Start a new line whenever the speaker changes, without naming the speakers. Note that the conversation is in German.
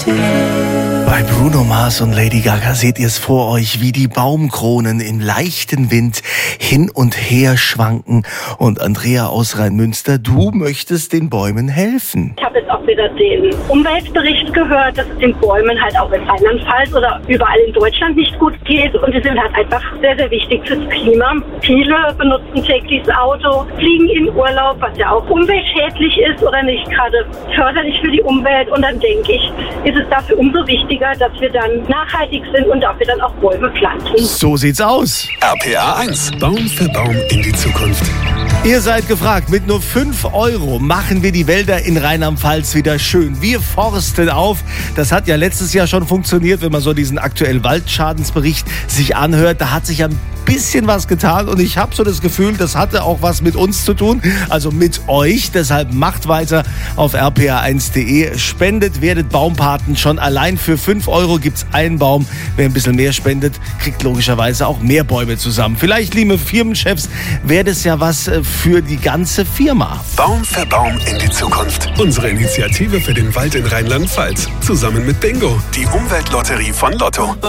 Bei Bruno Mars und Lady Gaga seht ihr es vor euch, wie die Baumkronen im leichten Wind hin und her schwanken. Und Andrea aus Rheinmünster, du möchtest den Bäumen helfen.
Ich habe jetzt auch wieder den Umweltbericht gehört, dass es den Bäumen halt auch in Rheinland-Pfalz oder überall in Deutschland nicht gut geht. Und die sind halt einfach sehr, sehr wichtig fürs Klima. Viele benutzen täglich das Auto, fliegen in Urlaub, was ja auch umweltschädlich ist oder nicht gerade förderlich für die Umwelt. Und dann denke ich, ist es dafür umso wichtiger, dass wir dann nachhaltig sind und dafür dann auch Bäume pflanzen.
So sieht's aus.
RPA 1. Baum für Baum in die Zukunft.
Ihr seid gefragt, mit nur 5 € machen wir die Wälder in Rheinland-Pfalz wieder schön. Wir forsten auf. Das hat ja letztes Jahr schon funktioniert, wenn man so diesen aktuellen Waldschadensbericht sich anhört. Da hat sich ein bisschen was getan und ich habe so das Gefühl, das hatte auch was mit uns zu tun, also mit euch. Deshalb macht weiter auf rpa1.de. Spendet, werdet Baumpaten. Schon allein für 5 € gibt's einen Baum. Wer ein bisschen mehr spendet, kriegt logischerweise auch mehr Bäume zusammen. Vielleicht, liebe Firmenchefs, wäre das ja was für die ganze Firma.
Baum für Baum in die Zukunft. Unsere Initiative für den Wald in Rheinland-Pfalz. Zusammen mit Bingo, die Umweltlotterie von Lotto.